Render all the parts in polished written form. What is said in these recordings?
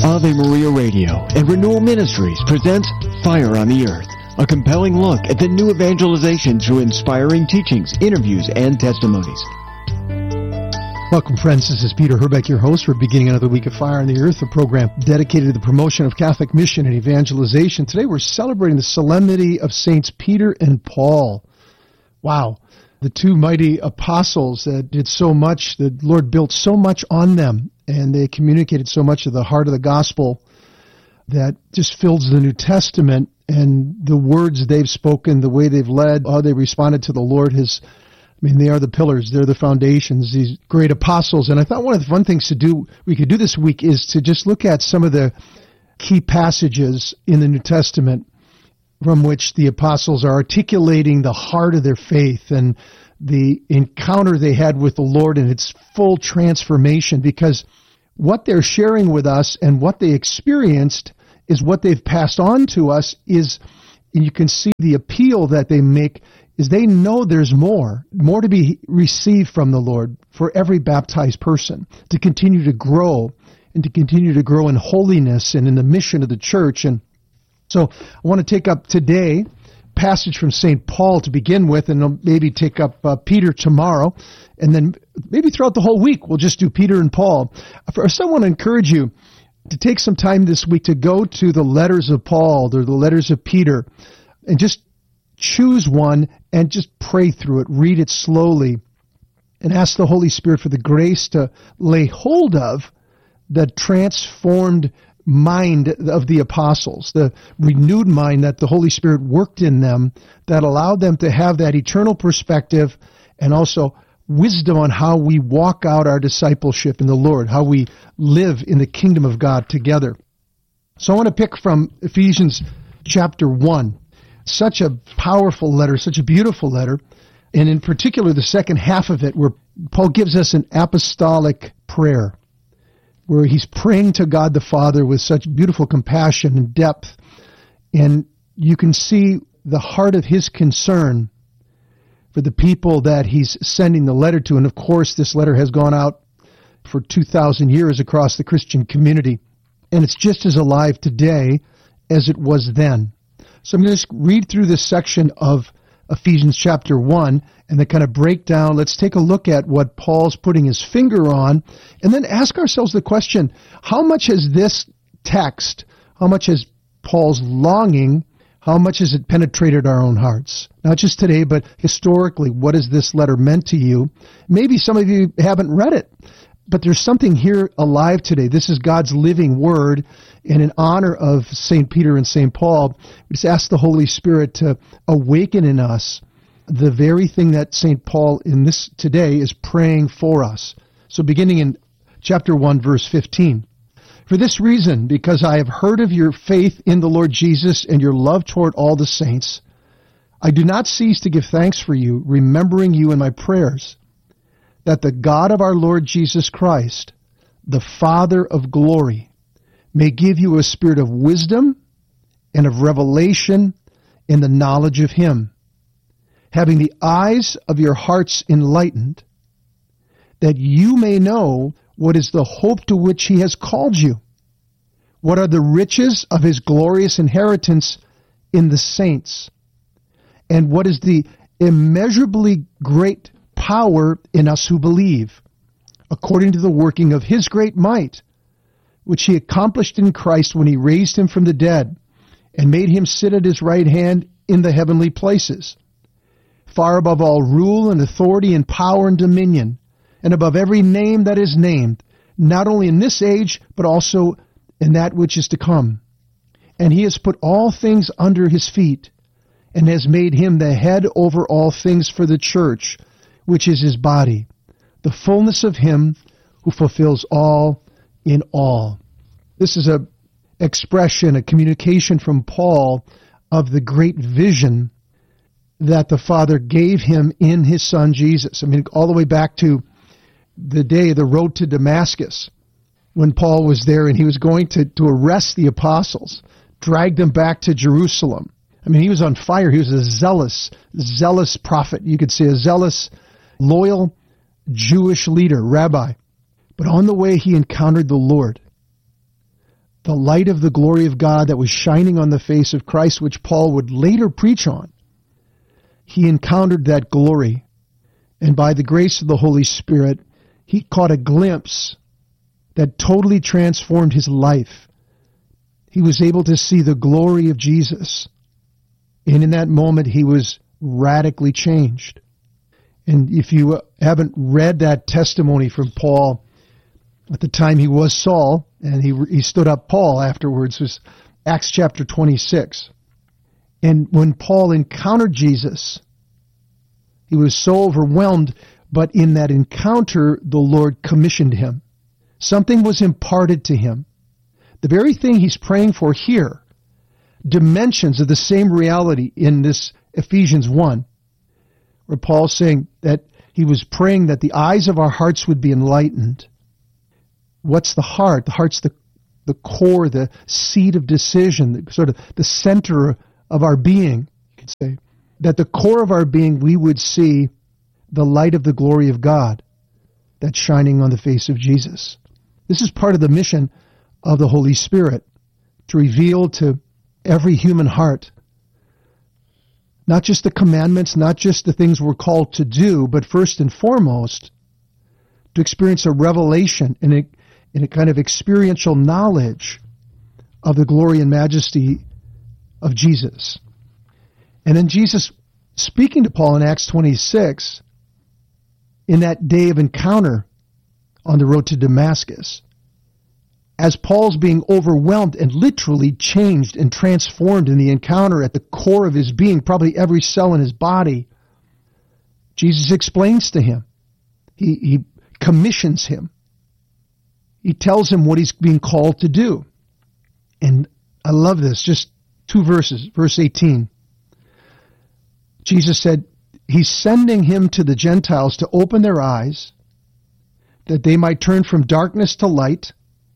Ave Maria Radio and Renewal Ministries presents Fire on the Earth, a compelling look at the new evangelization through inspiring teachings, interviews, and testimonies. Welcome, friends. This is Peter Herbeck, your host. We're beginning another week of Fire on the Earth, a program dedicated to the promotion of Catholic mission and evangelization. Today we're celebrating the solemnity of Saints Peter and Paul. Wow. The two mighty apostles that did so much, the Lord built so much on them, and they communicated so much of the heart of the gospel that just fills the New Testament, and the words they've spoken, the way they've led, how they responded to the Lord they are the pillars, they're the foundations, these great apostles. And I thought one of the fun things we could do this week is to just look at some of the key passages in the New Testament from which the apostles are articulating the heart of their faith and the encounter they had with the Lord and its full transformation, because what they're sharing with us and what they experienced is what they've passed on to us and you can see the appeal that they make is they know there's more to be received from the Lord for every baptized person, to continue to grow and to continue to grow in holiness and in the mission of the church. And so I want to take up today passage from St. Paul to begin with, and I'll maybe take up Peter tomorrow, and then maybe throughout the whole week we'll just do Peter and Paul. First, I want to encourage you to take some time this week to go to the letters of Paul or the letters of Peter and just choose one and just pray through it, read it slowly, and ask the Holy Spirit for the grace to lay hold of the transformed mind of the apostles, the renewed mind that the Holy Spirit worked in them that allowed them to have that eternal perspective and also wisdom on how we walk out our discipleship in the Lord, how we live in the kingdom of God together. So I want to pick from Ephesians chapter 1. Such a powerful letter, such a beautiful letter, and in particular the second half of it where Paul gives us an apostolic prayer, where he's praying to God the Father with such beautiful compassion and depth, and you can see the heart of his concern for the people that he's sending the letter to. And of course, this letter has gone out for 2,000 years across the Christian community, and it's just as alive today as it was then. So I'm going to just read through this section of Ephesians chapter 1 and then kind of break down. Let's take a look at what Paul's putting his finger on and then ask ourselves the question, how much has this text, how much has Paul's longing, how much has it penetrated our own hearts? Not just today, but historically, what has this letter meant to you? Maybe some of you haven't read it, but there's something here alive today. This is God's living word. And in honor of St. Peter and St. Paul, we just ask the Holy Spirit to awaken in us the very thing that St. Paul in this today is praying for us. So beginning in chapter 1, verse 15. For this reason, because I have heard of your faith in the Lord Jesus and your love toward all the saints, I do not cease to give thanks for you, remembering you in my prayers, that the God of our Lord Jesus Christ, the Father of glory, may give you a spirit of wisdom and of revelation in the knowledge of him, having the eyes of your hearts enlightened, that you may know what is the hope to which he has called you, what are the riches of his glorious inheritance in the saints, and what is the immeasurably great power in us who believe, according to the working of his great might, which he accomplished in Christ when he raised him from the dead and made him sit at his right hand in the heavenly places, far above all rule and authority and power and dominion, and above every name that is named, not only in this age, but also in that which is to come. And he has put all things under his feet, and has made him the head over all things for the church, which is his body, the fullness of him who fulfills all in all. This is a expression, a communication from Paul of the great vision that the Father gave him in his Son Jesus. I mean, all the way back to the road to Damascus, when Paul was there and he was going to arrest the apostles, drag them back to Jerusalem. I mean, he was on fire. He was a zealous prophet. You could say a zealous, loyal Jewish leader, rabbi. But on the way, he encountered the Lord. the light of the glory of God that was shining on the face of Christ, which Paul would later preach on, he encountered that glory. And by the grace of the Holy Spirit, he caught a glimpse that totally transformed his life. He was able to see the glory of Jesus. And in that moment, he was radically changed. And if you haven't read that testimony from Paul, at the time he was Saul, and he stood up Paul afterwards, was Acts chapter 26. And when Paul encountered Jesus, he was so overwhelmed, but in that encounter, the Lord commissioned him. Something was imparted to him. The very thing he's praying for here, dimensions of the same reality in this Ephesians 1, where Paul's saying that he was praying that the eyes of our hearts would be enlightened. What's the heart? The heart's the core, the seat of decision, sort of the center of our being, you could say. That the core of our being, we would see the light of the glory of God that's shining on the face of Jesus. This is part of the mission of the Holy Spirit, to reveal to every human heart not just the commandments, not just the things we're called to do, but first and foremost, to experience a revelation and a kind of experiential knowledge of the glory and majesty of Jesus. And then Jesus, speaking to Paul in Acts 26, in that day of encounter on the road to Damascus, as Paul's being overwhelmed and literally changed and transformed in the encounter at the core of his being, probably every cell in his body, Jesus explains to him. He commissions him. He tells him what he's being called to do. And I love this, just 2 verses, verse 18. Jesus said, he's sending him to the Gentiles to open their eyes, that they might turn from darkness to light,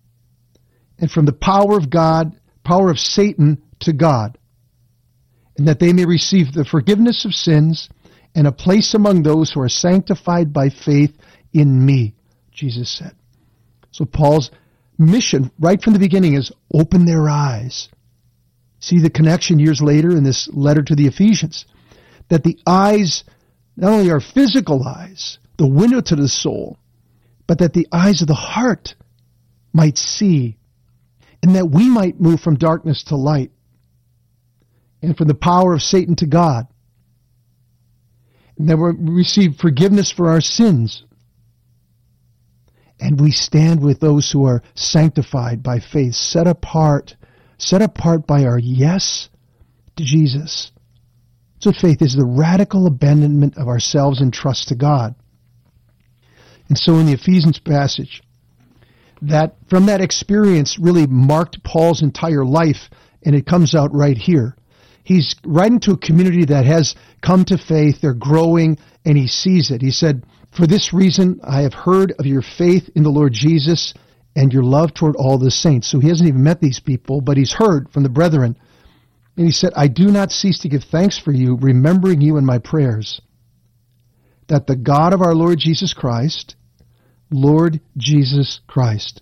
and from the power of God, power of Satan, to God, and that they may receive the forgiveness of sins and a place among those who are sanctified by faith in me, Jesus said. So Paul's mission right from the beginning is open their eyes. See the connection years later in this letter to the Ephesians, that the eyes not only are physical eyes, the window to the soul, but that the eyes of the heart might see, and that we might move from darkness to light, and from the power of Satan to God, and that we receive forgiveness for our sins, and we stand with those who are sanctified by faith, set apart by our yes to Jesus. So faith is the radical abandonment of ourselves and trust to God. And so in the Ephesians passage, that from that experience really marked Paul's entire life, and it comes out right here. He's writing to a community that has come to faith, they're growing, and he sees it. He said, "For this reason I have heard of your faith in the Lord Jesus and your love toward all the saints." So he hasn't even met these people, but he's heard from the brethren. And he said, "I do not cease to give thanks for you, remembering you in my prayers, that the God of our Lord Jesus Christ," Lord Jesus Christ.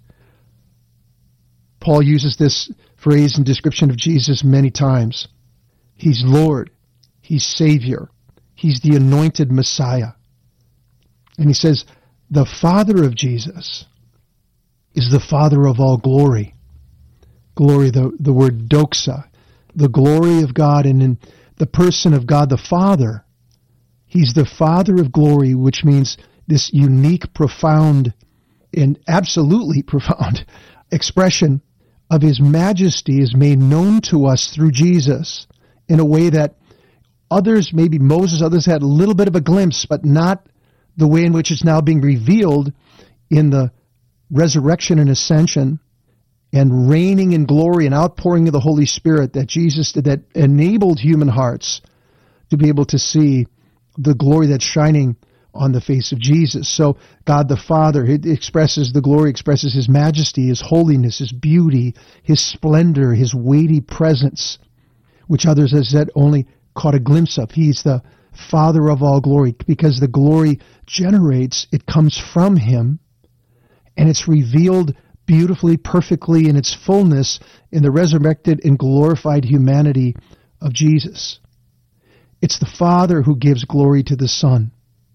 Paul uses this phrase in description of Jesus many times. He's Lord. He's Savior. He's the anointed Messiah. And he says, the Father of Jesus is the Father of all glory. Glory, the word doxa, the glory of God, and in the person of God the Father, he's the Father of glory, which means this unique, profound, and absolutely profound expression of his majesty is made known to us through Jesus in a way that others, maybe Moses, others had a little bit of a glimpse, but not the way in which it's now being revealed in the resurrection and ascension and reigning in glory and outpouring of the Holy Spirit that Jesus did, that enabled human hearts to be able to see the glory that's shining on the face of Jesus. So God the Father, it expresses the glory, expresses his majesty, his holiness, his beauty, his splendor, his weighty presence, which others, as said, only caught a glimpse of. He's the Father of all glory, because the glory generates, it comes from him, and it's revealed beautifully, perfectly in its fullness in the resurrected and glorified humanity of Jesus. It's the Father who gives glory to the Son.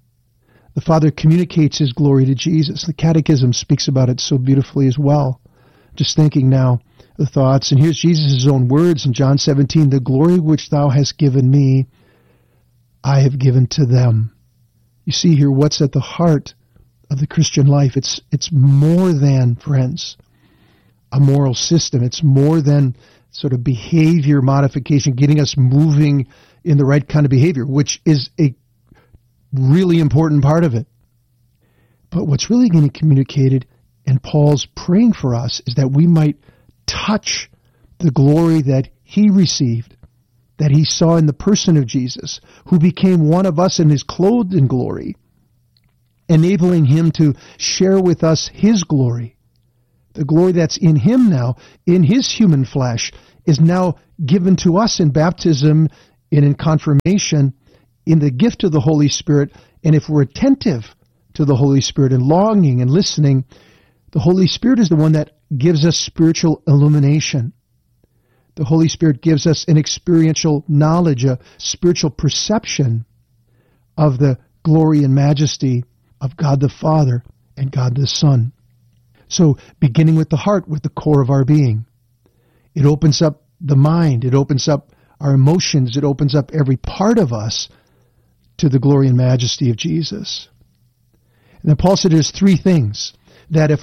The Father communicates His glory to Jesus. The Catechism speaks about it so beautifully as well. Just thinking now the thoughts, and here's Jesus' own words in John 17, "The glory which thou hast given me, I have given to them." You see here what's at the heart of the Christian life. It's more than, friends, a moral system. It's more than sort of behavior modification, getting us moving in the right kind of behavior, which is a really important part of it. But what's really getting communicated, and Paul's praying for us, is that we might touch the glory that he received, that he saw in the person of Jesus, who became one of us and is clothed in glory, enabling him to share with us his glory. The glory that's in him now, in his human flesh, is now given to us in baptism and in confirmation, in the gift of the Holy Spirit. And if we're attentive to the Holy Spirit and longing and listening, the Holy Spirit is the one that gives us spiritual illumination. The Holy Spirit gives us an experiential knowledge, a spiritual perception of the glory and majesty of God the Father and God the Son. So, beginning with the heart, with the core of our being, it opens up the mind, it opens up our emotions, it opens up every part of us to the glory and majesty of Jesus. And then Paul said there's three things that if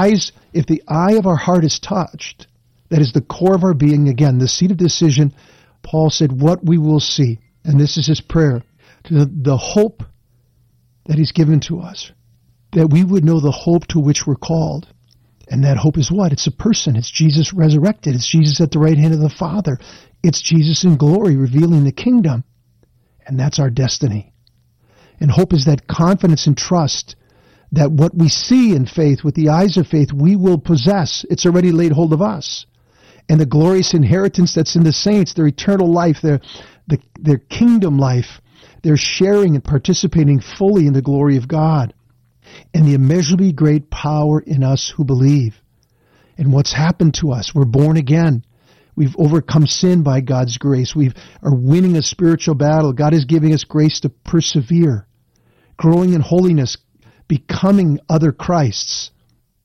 the eye of our heart is touched, that is the core of our being, again, the seat of decision, Paul said what we will see, and this is his prayer, to the hope that he's given to us, that we would know the hope to which we're called. And that hope is what? It's a person. It's Jesus resurrected. It's Jesus at the right hand of the Father. It's Jesus in glory revealing the kingdom. And that's our destiny. And hope is that confidence and trust that what we see in faith, with the eyes of faith, we will possess. It's already laid hold of us. And the glorious inheritance that's in the saints, their eternal life, their kingdom life, they're sharing and participating fully in the glory of God. And the immeasurably great power in us who believe. And what's happened to us? We're born again. We've overcome sin by God's grace. We are winning a spiritual battle. God is giving us grace to persevere, growing in holiness, becoming other Christs.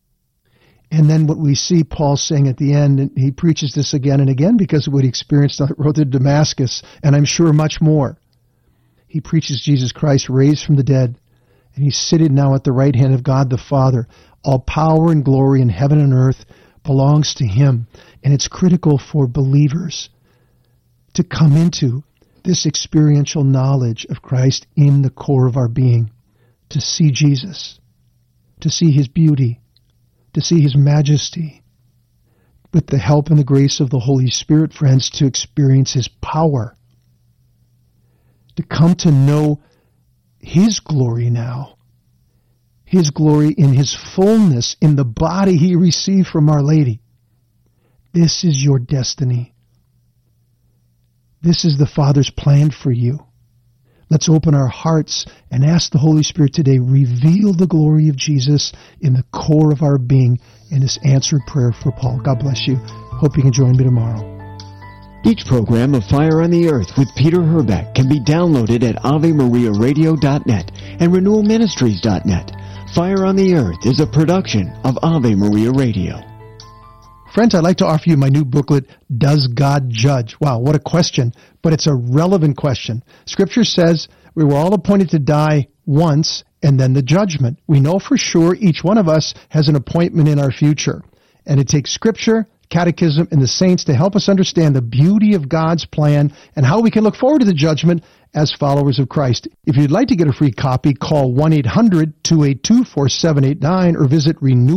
And then what we see Paul saying at the end, and he preaches this again and again because of what he experienced on the road to Damascus, and I'm sure much more. He preaches Jesus Christ raised from the dead, and he's seated now at the right hand of God the Father. All power and glory in heaven and earth belongs to him. And it's critical for believers to come into this experiential knowledge of Christ in the core of our being, to see Jesus, to see his beauty, to see his majesty, with the help and the grace of the Holy Spirit, friends, to experience his power, to come to know his glory now, his glory in his fullness, in the body he received from Our Lady. This is your destiny. This is the Father's plan for you. Let's open our hearts and ask the Holy Spirit today, reveal the glory of Jesus in the core of our being in this answered prayer for Paul. God bless you. Hope you can join me tomorrow. Each program of Fire on the Earth with Peter Herbeck can be downloaded at AveMariaRadio.net and RenewalMinistries.net. Fire on the Earth is a production of Ave Maria Radio. Friends, I'd like to offer you my new booklet, Does God Judge? Wow, what a question, but it's a relevant question. Scripture says we were all appointed to die once and then the judgment. We know for sure each one of us has an appointment in our future. And it takes Scripture, Catechism, and the saints to help us understand the beauty of God's plan and how we can look forward to the judgment as followers of Christ. If you'd like to get a free copy, call 1-800-282-4789 or visit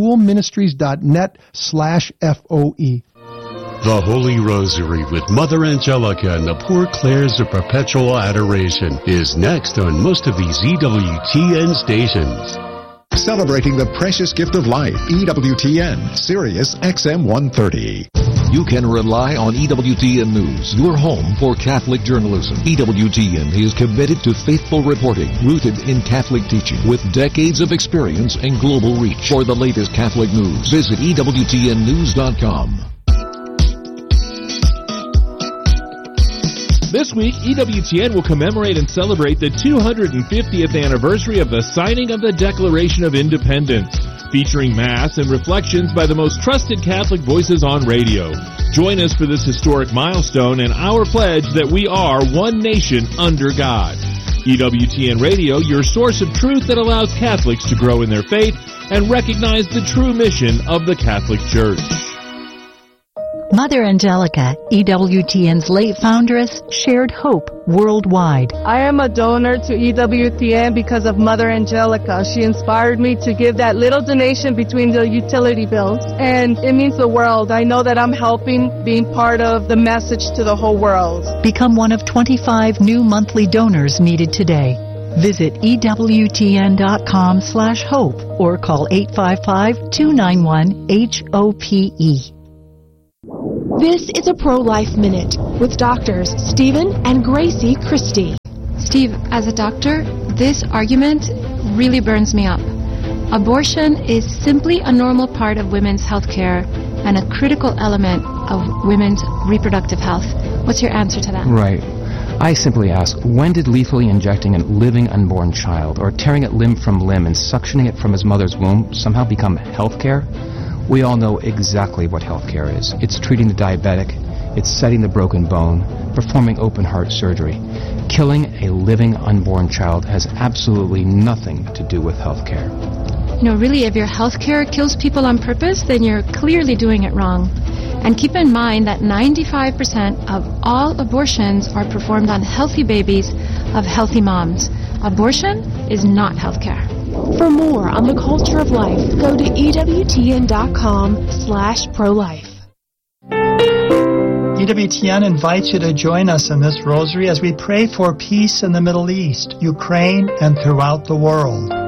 renewalministries.net/FOE. The Holy Rosary with Mother Angelica and the Poor Clares of Perpetual Adoration is next on most of these EWTN stations. Celebrating the precious gift of life, EWTN, Sirius XM 130. you can rely on EWTN News, your home for Catholic journalism. EWTN is committed to faithful reporting, rooted in Catholic teaching, with decades of experience and global reach. For the latest Catholic news, visit EWTNnews.com. This week, EWTN will commemorate and celebrate the 250th anniversary of the signing of the Declaration of Independence, featuring Mass and reflections by the most trusted Catholic voices on radio. Join us for this historic milestone and our pledge that we are one nation under God. EWTN Radio, your source of truth that allows Catholics to grow in their faith and recognize the true mission of the Catholic Church. Mother Angelica, EWTN's late founderess, shared hope worldwide. I am a donor to EWTN because of Mother Angelica. She inspired me to give that little donation between the utility bills, and it means the world. I know that I'm helping, being part of the message to the whole world. Become one of 25 new monthly donors needed today. Visit EWTN.com/hope or call 855-291-HOPE. This is a Pro-Life Minute with doctors Stephen and Gracie Christie. Steve, as a doctor, this argument really burns me up. Abortion is simply a normal part of women's health care and a critical element of women's reproductive health. What's your answer to that? Right. I simply ask, when did lethally injecting a living unborn child or tearing it limb from limb and suctioning it from his mother's womb somehow become health care? We all know exactly what healthcare is. It's treating the diabetic, it's setting the broken bone, performing open heart surgery. Killing a living unborn child has absolutely nothing to do with healthcare. Really, if your healthcare kills people on purpose, then you're clearly doing it wrong. And keep in mind that 95% of all abortions are performed on healthy babies of healthy moms. Abortion is not healthcare. For more on the culture of life, go to EWTN.com/pro-life. EWTN invites you to join us in this rosary as we pray for peace in the Middle East, Ukraine, and throughout the world.